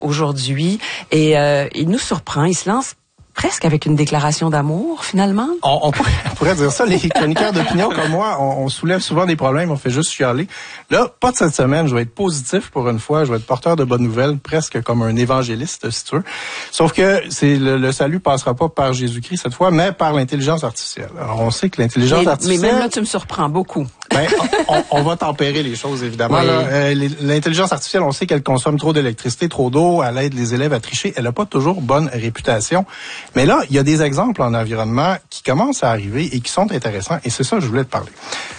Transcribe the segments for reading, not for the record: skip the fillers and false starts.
aujourd'hui et il nous surprend, il se lance presque avec une déclaration d'amour, finalement. On pourrait dire ça. Les chroniqueurs d'opinion comme moi, on soulève souvent des problèmes, on fait juste chialer. Là, pas de cette semaine, je vais être positif pour une fois, je vais être porteur de bonnes nouvelles, presque comme un évangéliste, si tu veux. Sauf que le salut passera pas par Jésus-Christ cette fois, mais par l'intelligence artificielle. Alors, on sait que l'intelligence artificielle... Mais même là, tu me surprends beaucoup. Ben, on va tempérer les choses, évidemment. Oui. L'intelligence artificielle, on sait qu'elle consomme trop d'électricité, trop d'eau, elle aide les élèves à tricher. Elle n'a pas toujours bonne réputation. Mais là, il y a des exemples en environnement qui commencent à arriver et qui sont intéressants. Et c'est ça que je voulais te parler.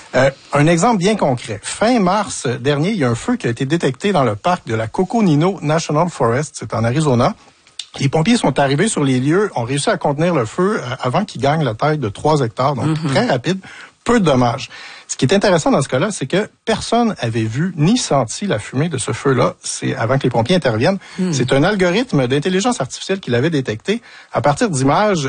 Un exemple bien concret. Fin mars dernier, il y a un feu qui a été détecté dans le parc de la Coconino National Forest. C'est en Arizona. Les pompiers sont arrivés sur les lieux, ont réussi à contenir le feu avant qu'il gagne la taille de 3 hectares. Donc, très rapide. Peu de dommages. Ce qui est intéressant dans ce cas-là, c'est que personne avait vu ni senti la fumée de ce feu-là. C'est avant que les pompiers interviennent. C'est un algorithme d'intelligence artificielle qui l'avait détecté à partir d'images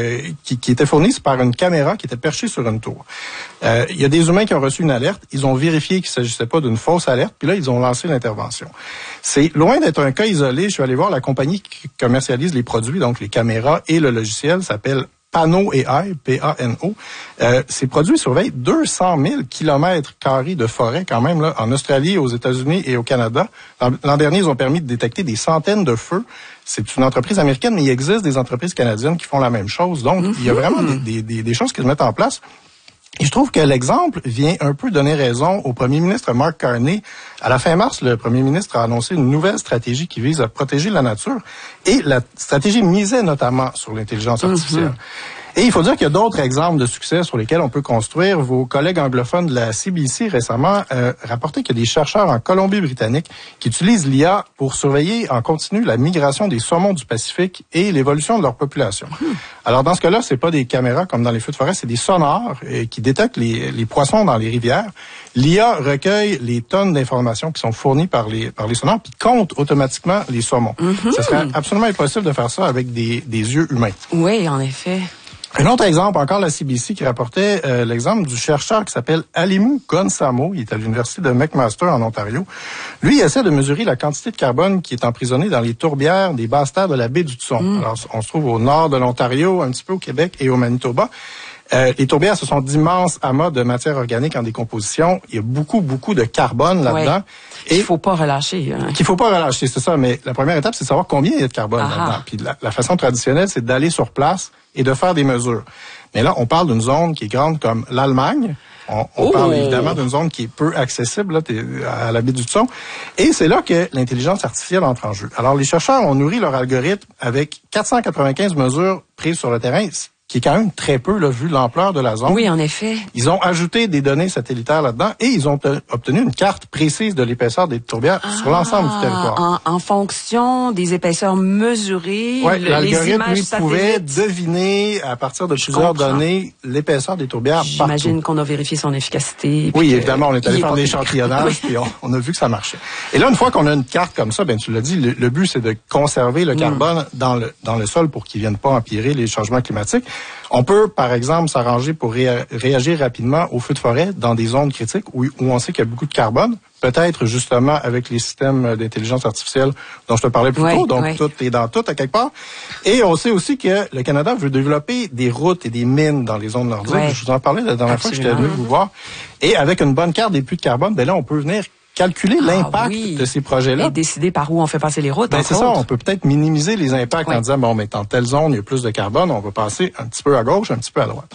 qui étaient fournies par une caméra qui était perchée sur une tour. Il y a des humains qui ont reçu une alerte. Ils ont vérifié qu'il ne s'agissait pas d'une fausse alerte. Puis là, ils ont lancé l'intervention. C'est loin d'être un cas isolé. Je suis allé voir la compagnie qui commercialise les produits, donc les caméras et le logiciel, s'appelle Pano AI, P-A-N-O. Ces produits surveillent 200 000 kilomètres carrés de forêt quand même, là, en Australie, aux États-Unis et au Canada. L'an dernier, ils ont permis de détecter des centaines de feux. C'est une entreprise américaine, mais il existe des entreprises canadiennes qui font la même chose. Donc, il y a vraiment des choses qui se mettent en place. Et je trouve que l'exemple vient un peu donner raison au premier ministre Mark Carney. À la fin mars, le premier ministre a annoncé une nouvelle stratégie qui vise à protéger la nature. Et la stratégie misait notamment sur l'intelligence artificielle. Et il faut dire qu'il y a d'autres exemples de succès sur lesquels on peut construire. Vos collègues anglophones de la CBC récemment rapportaient qu'il y a des chercheurs en Colombie-Britannique qui utilisent l'IA pour surveiller en continu la migration des saumons du Pacifique et l'évolution de leur population. Alors dans ce cas-là, c'est pas des caméras comme dans les feux de forêt, c'est des sonars qui détectent les poissons dans les rivières. L'IA recueille les tonnes d'informations qui sont fournies par les sonars puis compte automatiquement les saumons. Ce serait absolument impossible de faire ça avec des yeux humains. Oui, en effet. Un autre exemple, encore la CBC, qui rapportait l'exemple du chercheur qui s'appelle Alimu Ghonsamo. Il est à l'université de McMaster en Ontario. Lui, il essaie de mesurer la quantité de carbone qui est emprisonnée dans les tourbières des basses terres de la baie du Hudson. Alors, on se trouve au nord de l'Ontario, un petit peu au Québec et au Manitoba. Les tourbières, ce sont d'immenses amas de matière organique en décomposition. Il y a beaucoup de carbone là-dedans. Et qu'il faut pas relâcher. Qu'il faut pas relâcher, c'est ça. Mais la première étape, c'est de savoir combien il y a de carbone là-dedans. Puis la façon traditionnelle, c'est d'aller sur place et de faire des mesures. Mais là, on parle d'une zone qui est grande comme l'Allemagne. On parle évidemment d'une zone qui est peu accessible là, à la baie du Hudson. Et c'est là que l'intelligence artificielle entre en jeu. Alors, les chercheurs ont nourri leur algorithme avec 495 mesures prises sur le terrain, qui est quand même très peu, là, vu l'ampleur de la zone. Oui, en effet. Ils ont ajouté des données satellitaires là-dedans et ils ont obtenu une carte précise de l'épaisseur des tourbières sur l'ensemble du territoire. En fonction des épaisseurs mesurées, l'algorithme, lui, pouvait deviner, à partir de plusieurs données, l'épaisseur des tourbières partout. J'imagine qu'on a vérifié son efficacité. Oui, évidemment, on est allé faire des échantillonnages, puis on a vu que ça marchait. Et là, une fois qu'on a une carte comme ça, ben tu l'as dit, le but, c'est de conserver le carbone dans le sol pour qu'il vienne pas empirer les changements climatiques. On peut, par exemple, s'arranger pour réagir rapidement aux feux de forêt dans des zones critiques où on sait qu'il y a beaucoup de carbone. Peut-être justement avec les systèmes d'intelligence artificielle dont je te parlais plus tôt. Donc, tout est dans tout à quelque part. Et on sait aussi que le Canada veut développer des routes et des mines dans les zones nordiques. Je vous en parlais la dernière fois que j'étais venu vous voir. Et avec une bonne carte des puits de carbone, ben là, on peut venir calculer l'impact de ces projets-là. Et décider par où on fait passer les routes. Ben c'est ça, on peut peut-être minimiser les impacts en disant, bon, mais dans telle zone, il y a plus de carbone, on va passer un petit peu à gauche, un petit peu à droite.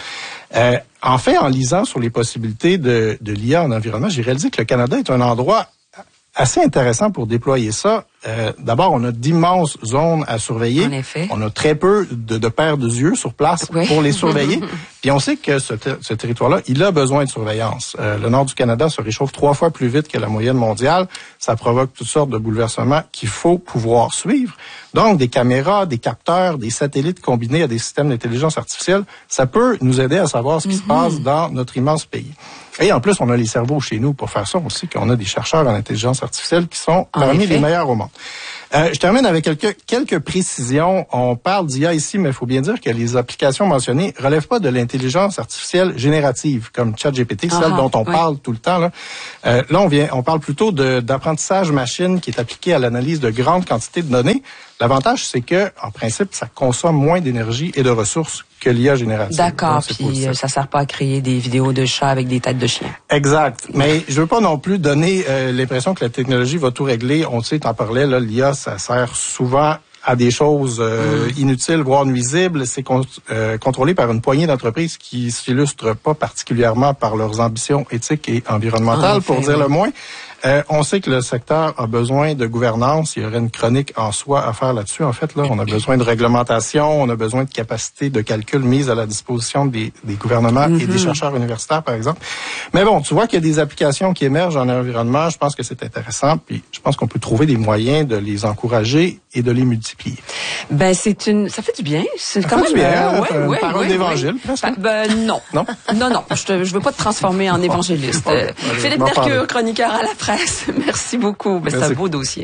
En fait, en lisant sur les possibilités de l'IA en environnement, j'ai réalisé que le Canada est un endroit assez intéressant pour déployer ça. D'abord, on a d'immenses zones à surveiller. En effet. On a très peu de paires de yeux sur place pour les surveiller. Puis on sait que ce territoire-là, il a besoin de surveillance. Le nord du Canada se réchauffe 3 fois plus vite que la moyenne mondiale. Ça provoque toutes sortes de bouleversements qu'il faut pouvoir suivre. Donc, des caméras, des capteurs, des satellites combinés à des systèmes d'intelligence artificielle, ça peut nous aider à savoir ce qui se passe dans notre immense pays. Et en plus, on a les cerveaux chez nous pour faire ça. On sait qu'on a des chercheurs en intelligence artificielle qui sont parmi les meilleurs au monde. Je termine avec quelques précisions. On parle d'IA ici, mais il faut bien dire que les applications mentionnées relèvent pas de l'intelligence artificielle générative, comme ChatGPT, celle dont on parle tout le temps. Là, on parle plutôt d'apprentissage machine qui est appliqué à l'analyse de grandes quantités de données. L'avantage, c'est que, en principe, ça consomme moins d'énergie et de ressources que l'IA générative. D'accord, puis ça sert pas à créer des vidéos de chats avec des têtes de chiens. Exact. Mais je veux pas non plus donner l'impression que la technologie va tout régler. On sait, t'en parlais, là, l'IA, ça sert souvent à des choses inutiles, voire nuisibles. C'est contrôlé par une poignée d'entreprises qui s'illustrent pas particulièrement par leurs ambitions éthiques et environnementales, pour dire le moins. On sait que le secteur a besoin de gouvernance. Il y aurait une chronique en soi à faire là-dessus. En fait, là, on a besoin de réglementation, on a besoin de capacité de calcul mise à la disposition des gouvernements et des chercheurs universitaires, par exemple. Mais bon, tu vois qu'il y a des applications qui émergent en environnement. Je pense que c'est intéressant. Puis, je pense qu'on peut trouver des moyens de les encourager et de les multiplier. Ben, ça fait du bien. C'est quand même du bien. Une parole d'évangile, presque. Non. Non. Non. Je veux pas te transformer en évangéliste. Philippe Mercure, chroniqueur à la presse. Merci beaucoup. C'est un beau dossier.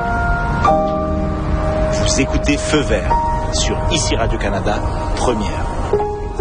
Vous écoutez Feu Vert sur ICI Radio-Canada, première.